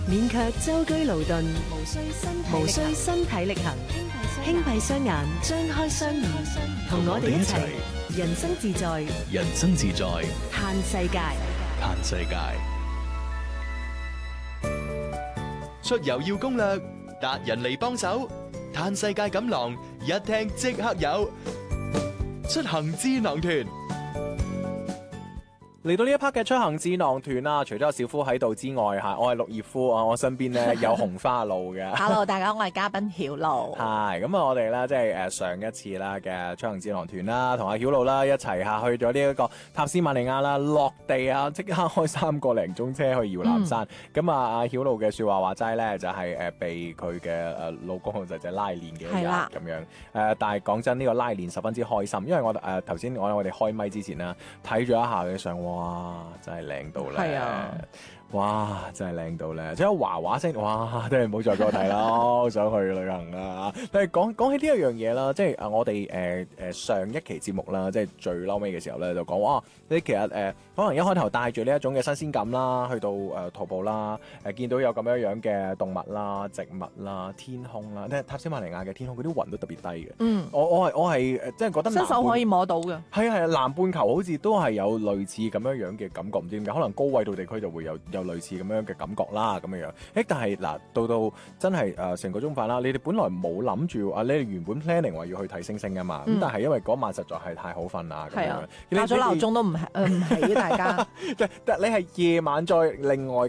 免卻舟車勞頓，無需身體力行，輕閉雙眼，張開雙耳，同我哋一齊人生自在， 人生自在， 嘆世界。 嘆世界。出遊要攻略，達人嚟幫手，嘆世界錦囊，一聽即刻有。出行智囊團。 嚟到呢一 part 嘅出行智囊團啊，除咗有小夫喺度之外，我係陸業夫啊，我身邊咧有紅花路嘅。 Hello， 大家好，我係嘉賓曉露。 係咁啊，我哋咧即係上一次啦嘅出行智囊團啦，同阿曉露啦一齊去咗呢一個塔斯馬尼亞啦，落地啊，即刻開3個零鐘車去搖籃山。咁阿曉露嘅説話齋咧，就係被佢嘅老公同仔仔拉練嘅一日咁樣。但係講真，呢個拉練十分之開心，因為我頭先我哋開咪之前啦，睇咗一下嘅相。哇！真係靚到咧，係啊！哇！真係靚到咧，即係話話聲，哇！真係唔好再俾我睇啦，好想去旅行啊！但係講起呢一樣嘢啦，即係我哋上一期節目啦，即係最嬲尾嘅時候咧，就講哇！你其實可能一開頭帶住呢一種嘅新鮮感啦，去到徒步啦，見到有咁樣嘅動物啦、植物啦、天空啦，即係塔斯馬尼亞嘅天空，嗰啲雲都特別低嘅。我係即係覺得伸手可以摸到嘅。係啊，南半球好似都係有類似咁樣嘅感覺，唔知點解，可能高緯度地區就會有類似咁樣嘅感覺啦，咁樣。但係嗱，到真係成個鐘飯啦，你哋本來冇諗住你哋原本 planning 話要去睇星星㗎嘛，咁但係因為嗰晚實在係太好瞓啦，咁樣。 打咗鬧鐘都唔起大家。 但你係夜晚再另外